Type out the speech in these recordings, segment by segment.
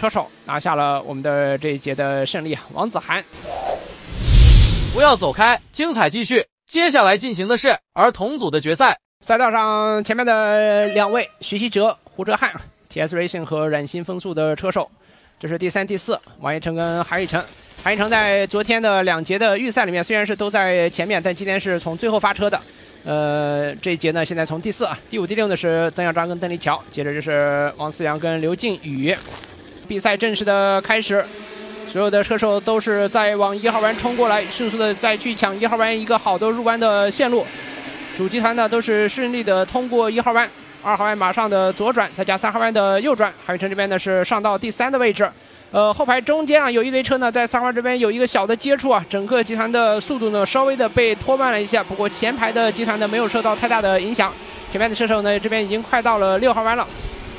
车手拿下了我们的这一节的胜利。王子涵， 不要走开，精彩继续。接下来进行的是儿童组的决赛。 赛道上前面的两位徐希哲、胡哲瀚 ，TS Racing 和冉星风速的车手，这是第3、第4，王彦成跟韩宇成。韩宇成在昨天的2节的预赛里面虽然是都在前面，但今天是从最后发车的。这一节呢，现在从第4、第5、第6呢是曾耀章跟邓丽乔，接着就是王思阳跟刘靖宇。比赛正式的开始，所有的车手都是在往1号弯冲过来，迅速的再去抢1号弯一个好的入弯的线路。主集团呢都是顺利的通过1号弯，2号弯马上的左转，再加3号弯的右转。韩宇成这边呢是上到第3的位置。后排中间啊有一堆车呢在3号弯这边有一个小的接触啊，整个集团的速度呢稍微的被拖慢了一下，不过前排的集团呢没有受到太大的影响。前面的车手呢这边已经快到了6号弯了。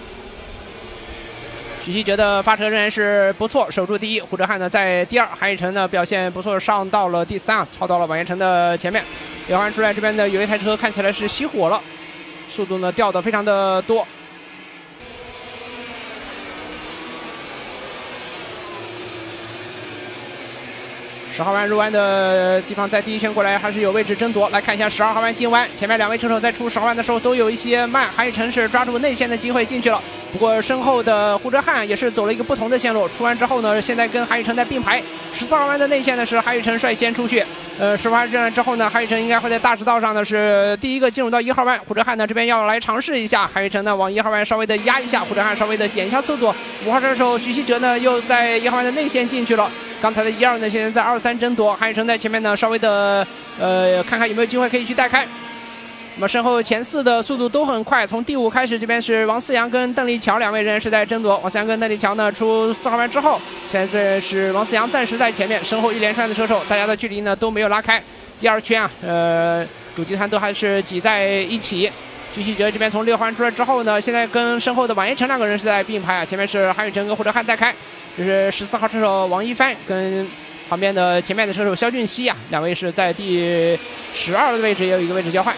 许希哲的发车仍然是不错，守住第1。胡哲瀚呢在第2，韩宇成呢表现不错，上到了第3，超到了王彦成的前面。6号弯出来，这边的有一台车看起来是熄火了，速度呢掉得非常的多。10号弯入弯的地方，在第1圈过来还是有位置争夺。来看一下12号弯进弯，前面2位车手在出10号弯的时候都有一些慢，韩宇成是抓住内线的机会进去了。不过身后的胡哲瀚也是走了一个不同的线路，出弯之后呢，现在跟韩宇成在并排。14号弯的内线呢是韩宇成率先出去。10号弯之后呢，韩宇成应该会在大直道上呢是第一个进入到1号弯。胡哲瀚呢这边要来尝试一下，韩宇成呢往1号弯稍微的压一下，胡哲瀚稍微的减一下速度。5号车手徐希哲呢又在1号弯的内线进去了。刚才的1、2呢现在在2、3争夺，韩宇成在前面呢稍微的看看有没有机会可以去带开。那么身后前4的速度都很快，从第5开始，这边是王思阳跟邓丽乔2位人是在争夺。王思阳跟邓丽乔呢出4号弯之后，现在这是王思阳暂时在前面，身后一连串的车手，大家的距离呢都没有拉开。第2圈啊，主集团都还是挤在一起。徐希哲这边从6号弯出来之后呢，现在跟身后的王彦成2个人是在并排啊，前面是韩宇成跟胡哲瀚带开，这是14号车手王一帆跟旁边的前面的车手肖俊熙啊，2位是在第12的位置，也有一个位置交换。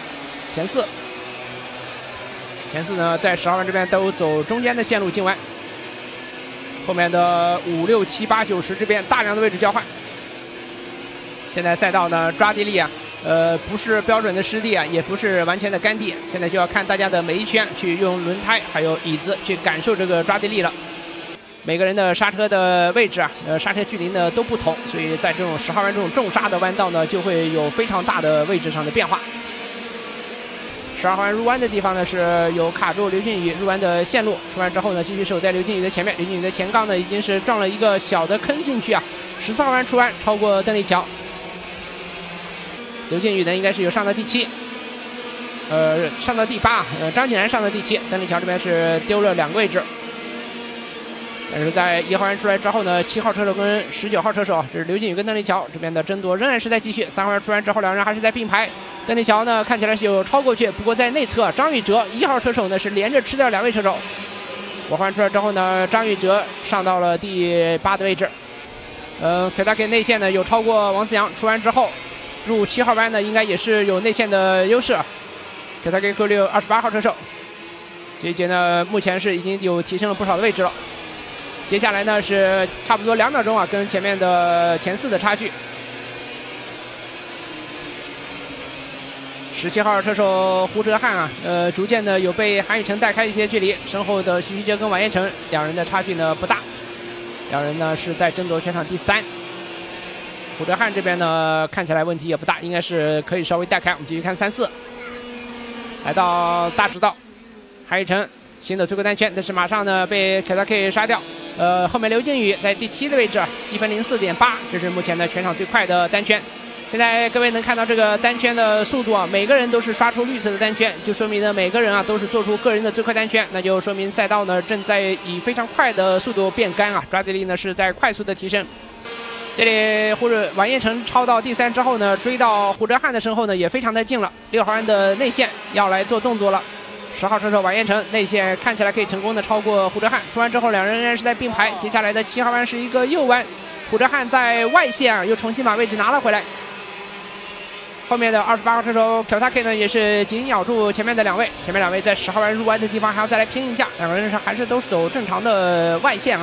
前四呢在10号弯这边都走中间的线路进弯，后面的5、6、7、8、9、10这边大量的位置交换。现在赛道呢抓地力啊，不是标准的湿地啊，也不是完全的干地，现在就要看大家的每一圈去用轮胎还有椅子去感受这个抓地力了。每个人的刹车的位置啊，刹车距离呢都不同，所以在这种10号弯这种重刹的弯道呢，就会有非常大的位置上的变化。12号弯入弯的地方呢是有卡住刘靖宇入弯的线路，出弯之后呢继续守在刘靖宇的前面，刘靖宇的前杠呢已经是撞了一个小的坑进去啊。14号弯出弯超过邓丽乔，刘靖宇呢应该是有上到第7，上到第8，张景然上到第7，邓丽乔这边是丢了2个位置。但是在1号弯出来之后呢，7号车手跟19号车手，这是刘靖宇跟邓丽乔这边的争夺仍然是在继续。3号弯出弯之后，2人还是在并排。邓丽乔呢看起来是有超过去，不过在内侧张宇哲1号车手呢是连着吃掉2位车手。5号弯出来之后呢，张宇哲上到了第8的位置。Kentucky 内线呢有超过王思阳，出弯之后入7号弯呢应该也是有内线的优势。Kentucky Q6 28号车手，这一节呢目前是已经有提升了不少的位置了。接下来呢是差不多2秒钟啊，跟前面的前4的差距。17号车手胡哲瀚啊，逐渐的有被韩宇成带开一些距离，身后的徐希哲跟王彦成2人的差距呢不大，2人呢是在争夺全场第3。胡哲瀚这边呢看起来问题也不大，应该是可以稍微带开。我们继续看3、4，来到大直道，韩宇成新的最后单圈，但是马上呢被凯撒 K 杀掉。后面刘靖宇在第7的位置，1分04.8，这是目前的全场最快的单圈。现在各位能看到这个单圈的速度啊，每个人都是刷出绿色的单圈，就说明呢每个人啊都是做出个人的最快单圈，那就说明赛道呢正在以非常快的速度变干啊，抓地力呢是在快速的提升。这里王彦成超到第3之后呢，追到胡哲瀚的身后呢也非常的近了。6号弯的内线要来做动作了。10号车手王彦成内线看起来可以成功的超过胡哲瀚，出弯之后2人仍然是在并排。接下来的7号弯是一个右弯，胡哲瀚在外线啊又重新把位置拿了回来。后面的28号车手 Kentucky 呢也是紧咬住前面的2位，前面2位在10号弯入弯的地方还要再来拼一下，2个人还是都走正常的外线啊。